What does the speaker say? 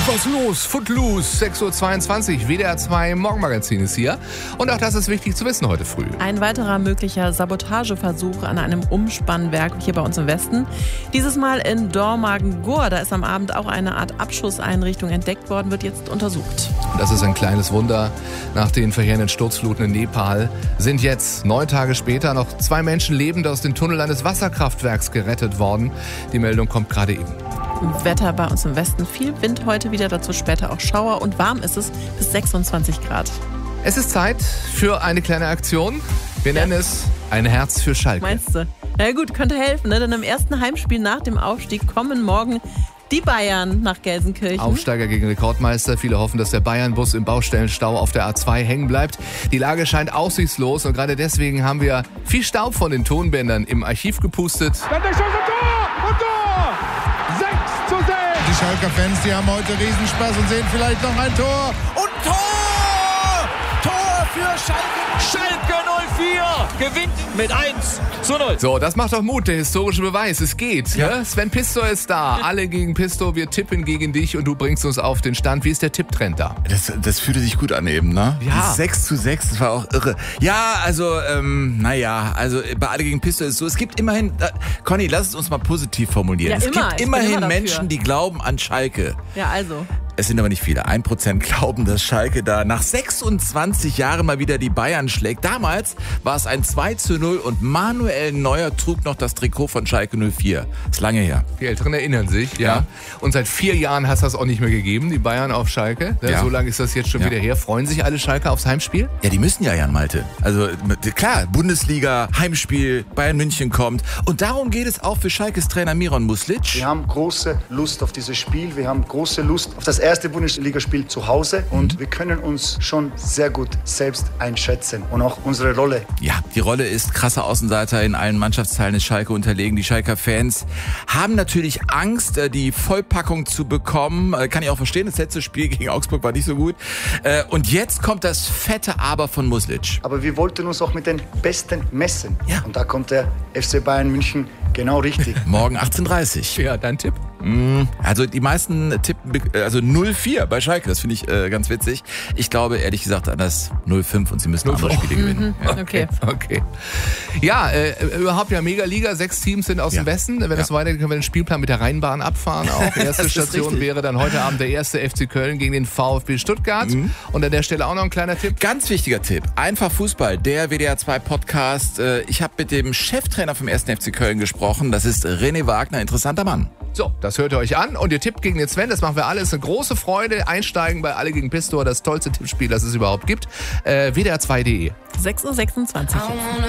Was los? Footloose, 6.22 Uhr, WDR 2 Morgenmagazin ist hier. Und auch das ist wichtig zu wissen heute früh. Ein weiterer möglicher Sabotageversuch an einem Umspannwerk hier bei uns im Westen. Dieses Mal in Dormagen-Gur. Da ist am Abend auch eine Art Abschusseinrichtung entdeckt worden, wird jetzt untersucht. Das ist ein kleines Wunder. Nach den verheerenden Sturzfluten in Nepal sind jetzt 9 Tage später noch 2 Menschen lebend aus den Tunnel eines Wasserkraftwerks gerettet worden. Die Meldung kommt gerade eben. Wetter bei uns im Westen, viel Wind heute wieder, dazu später auch Schauer und warm ist es bis 26 Grad. Es ist Zeit für eine kleine Aktion. Wir nennen es ein Herz für Schalke. Meinst du? Na gut, könnte helfen, ne? Denn im ersten Heimspiel nach dem Aufstieg kommen morgen die Bayern nach Gelsenkirchen. Aufsteiger gegen Rekordmeister. Viele hoffen, dass der Bayern-Bus im Baustellenstau auf der A2 hängen bleibt. Die Lage scheint aussichtslos und gerade deswegen haben wir viel Staub von den Tonbändern im Archiv gepustet. Die Schalker Fans, die haben heute Riesenspaß und sehen vielleicht noch ein Tor. Und Tor! Tor für Schalke! Schalke 04 gewinnt mit 1:0. So, das macht doch Mut, der historische Beweis. Es geht. Ja. Sven Pistor ist da. Alle gegen Pistor. Wir tippen gegen dich und du bringst uns auf den Stand. Wie ist der Tipptrend da? Das fühlte sich gut an eben, ne? Ja. 6:6, das war auch irre. Ja, also, bei Alle gegen Pistor ist es so, es gibt immerhin, Conny, lass es uns mal positiv formulieren. Ja, es immer. gibt Ich bin immerhin immer dafür. Menschen, die glauben an Schalke. Ja, also. Es sind aber nicht viele. 1% glauben, dass Schalke da nach 26 Jahren mal wieder die Bayern schlägt. Damals war es ein 2:0 und Manuel Neuer trug noch das Trikot von Schalke 04. Ist lange her. Die Älteren erinnern sich, ja. Und seit 4 Jahren hast du das auch nicht mehr gegeben, die Bayern auf Schalke. Ja. So lange ist das jetzt schon wieder her. Freuen sich alle Schalke aufs Heimspiel? Ja, die müssen ja, Jan Malte. Also klar, Bundesliga, Heimspiel, Bayern München kommt. Und darum geht es auch für Schalkes Trainer Miron Muslic. Wir haben große Lust auf dieses Spiel. Wir haben große Lust auf das erste Bundesligaspiel zu Hause. Und wir können uns schon sehr gut selbst einschätzen. Und auch unsere Rolle. Ja, die Rolle ist krasser Außenseiter in allen Mannschaftsteilen ist Schalke unterlegen. Die Schalker Fans haben natürlich Angst, die Vollpackung zu bekommen. Kann ich auch verstehen, das letzte Spiel gegen Augsburg war nicht so gut. Und jetzt kommt das fette Aber von Muslic. Aber wir wollten uns auch mit den Besten messen. Ja. Und da kommt der FC Bayern München genau richtig. Morgen 18:30 Ja, dein Tipp? Also die meisten tippen, also 0:4 bei Schalke, das finde ich ganz witzig. Ich glaube ehrlich gesagt an das 0:5 und sie müssen andere Spiele gewinnen. Ja. Okay. Ja, überhaupt ja Mega-Liga. 6 Teams sind aus dem Westen. Wenn das weitergeht, können wir den Spielplan mit der Rheinbahn abfahren. Auch erste ist Station richtig. wäre dann heute Abend der erste FC Köln gegen den VfB Stuttgart. Und an der Stelle auch noch ein kleiner Tipp. Ganz wichtiger Tipp, Einfach Fußball, der WDR 2 Podcast. Ich habe mit dem Cheftrainer vom 1. FC Köln gesprochen, das ist René Wagner, interessanter Mann. So, das hört ihr euch an und ihr tippt gegen den Sven, das machen wir alle, ist eine große Freude. Einsteigen bei Alle gegen Pistor, das tollste Tippspiel, das es überhaupt gibt. WDR2.de. 6.26 Uhr.